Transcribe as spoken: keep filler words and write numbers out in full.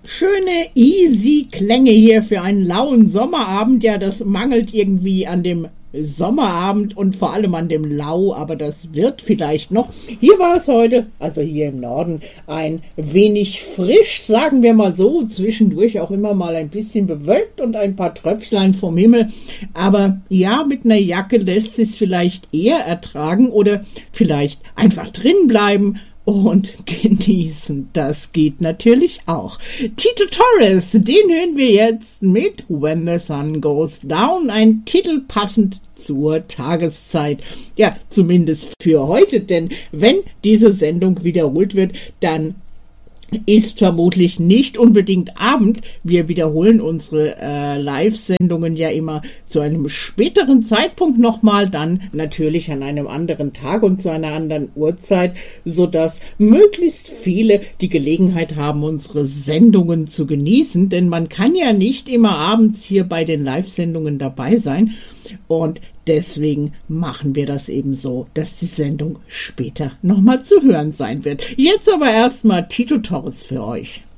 Schöne, easy Klänge hier für einen lauen Sommerabend. Ja, das mangelt irgendwie an dem Sommerabend und vor allem an dem Lau, aber das wird vielleicht noch. Hier war es heute, also hier im Norden, ein wenig frisch, sagen wir mal so, zwischendurch auch immer mal ein bisschen bewölkt und ein paar Tröpflein vom Himmel. Aber ja, mit einer Jacke lässt sich vielleicht eher ertragen oder vielleicht einfach drin bleiben und genießen. Das geht natürlich auch. Tito Torres, den hören wir jetzt mit When the Sun Goes Down, ein Titel passend zur Tageszeit. Ja, zumindest für heute, denn wenn diese Sendung wiederholt wird, dann ist vermutlich nicht unbedingt Abend. Wir wiederholen unsere äh, Live-Sendungen ja immer zu einem späteren Zeitpunkt nochmal, dann natürlich an einem anderen Tag und zu einer anderen Uhrzeit, sodass möglichst viele die Gelegenheit haben, unsere Sendungen zu genießen, denn man kann ja nicht immer abends hier bei den Live-Sendungen dabei sein und deswegen machen wir das eben so, dass die Sendung später nochmal zu hören sein wird. Jetzt aber erstmal Tito Torres für euch.